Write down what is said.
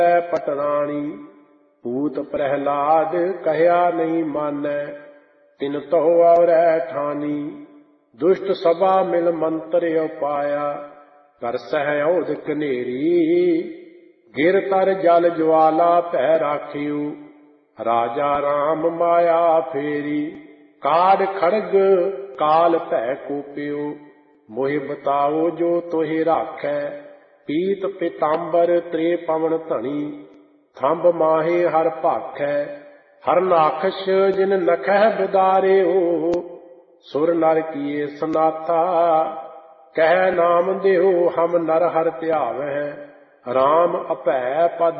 पटराणी पूत प्रहलाद कहया नहीं मानै, तिन तो और ठानी। दुष्ट सभा मिल मंत्र उपाया, कर सह औध कनेरी। गिर तर जल ज्वाला भै राखियो, राजा राम माया फेरी। काड खड़ग काल भै कोपियो, मोहि बताओ जो तोहि राखै। पीत पीतांबर त्रे पवन धनी, थंब माहे हर भाखै। हर नाखश जिन नखह बिदारियो, सुर नर किए सनाथा। कह नाम देहो हम नर हर ध्यावै, राम अपै पद